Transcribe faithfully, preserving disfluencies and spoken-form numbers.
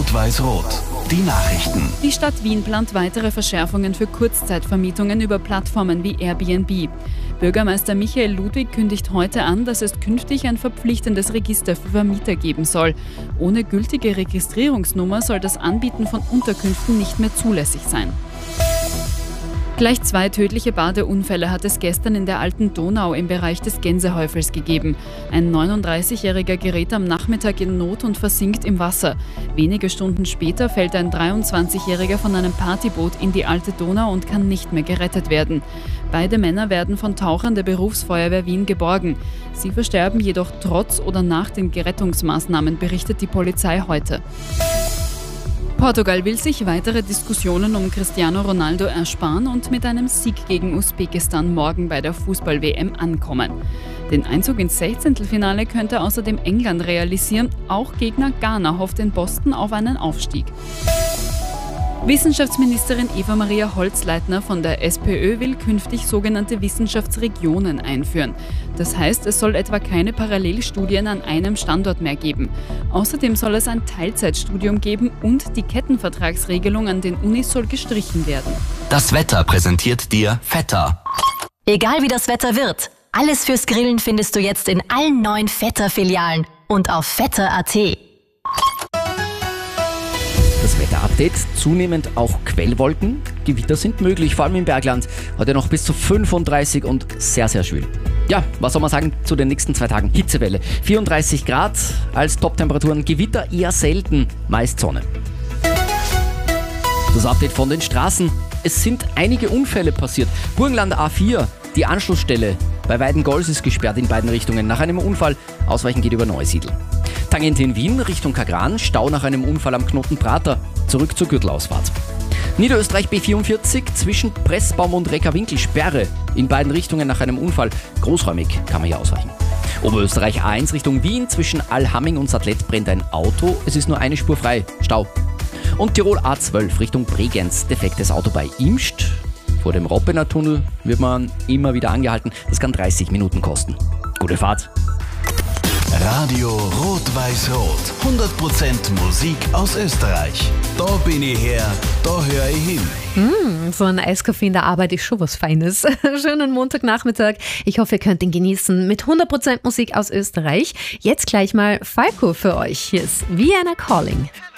Rot-Weiß-Rot. Die Nachrichten. Die Stadt Wien plant weitere Verschärfungen für Kurzzeitvermietungen über Plattformen wie Airbnb. Bürgermeister Michael Ludwig kündigt heute an, dass es künftig ein verpflichtendes Register für Vermieter geben soll. Ohne gültige Registrierungsnummer soll das Anbieten von Unterkünften nicht mehr zulässig sein. Gleich zwei tödliche Badeunfälle hat es gestern in der Alten Donau im Bereich des Gänsehäufels gegeben. Ein neununddreißigjähriger gerät am Nachmittag in Not und versinkt im Wasser. Wenige Stunden später fällt ein dreiundzwanzigjähriger von einem Partyboot in die Alte Donau und kann nicht mehr gerettet werden. Beide Männer werden von Tauchern der Berufsfeuerwehr Wien geborgen. Sie versterben jedoch trotz oder nach den Gerettungsmaßnahmen, berichtet die Polizei heute. Portugal will sich weitere Diskussionen um Cristiano Ronaldo ersparen und mit einem Sieg gegen Usbekistan morgen bei der Fußball-W M ankommen. Den Einzug ins Sechzehntelfinale könnte außerdem England realisieren. Auch Gegner Ghana hofft in Boston auf einen Aufstieg. Wissenschaftsministerin Eva-Maria Holzleitner von der SPÖ will künftig sogenannte Wissenschaftsregionen einführen. Das heißt, es soll etwa keine Parallelstudien an einem Standort mehr geben. Außerdem soll es ein Teilzeitstudium geben und die Kettenvertragsregelung an den Unis soll gestrichen werden. Das Wetter präsentiert dir Vetter. Egal wie das Wetter wird, alles fürs Grillen findest du jetzt in allen neuen Vetter-Filialen und auf vetter punkt a t. Das Wetterupdate, zunehmend auch Quellwolken. Gewitter sind möglich, vor allem im Bergland. Heute noch bis zu fünfunddreißig und sehr, sehr schwül. Ja, was soll man sagen zu den nächsten zwei Tagen? Hitzewelle. vierunddreißig Grad als Toptemperaturen, Gewitter eher selten, meist Sonne. Das Update von den Straßen. Es sind einige Unfälle passiert. Burgenland A vier, die Anschlussstelle bei Weidengols ist gesperrt in beiden Richtungen nach einem Unfall. Ausweichen geht über Neusiedl. Tangente in Wien Richtung Kagran, Stau nach einem Unfall am Knoten Prater, zurück zur Gürtelausfahrt. Niederösterreich B vierundvierzig zwischen Pressbaum und Reckerwinkel Sperre in beiden Richtungen nach einem Unfall. Großräumig kann man hier ausweichen. Oberösterreich A eins Richtung Wien zwischen Allhamming und Sattlet brennt ein Auto. Es ist nur eine Spur frei. Stau. Und Tirol A zwölf Richtung Bregenz. Defektes Auto bei Imst. Vor dem Roppener Tunnel wird man immer wieder angehalten. Das kann dreißig Minuten kosten. Gute Fahrt. Radio Rot-Weiß-Rot. hundert Prozent Musik aus Österreich. Da bin ich her, da höre ich hin. Mm, so ein Eiskaffee in der Arbeit ist schon was Feines. Schönen Montagnachmittag. Ich hoffe, ihr könnt ihn genießen mit hundert Prozent Musik aus Österreich. Jetzt gleich mal Falco für euch. Hier ist Vienna Calling.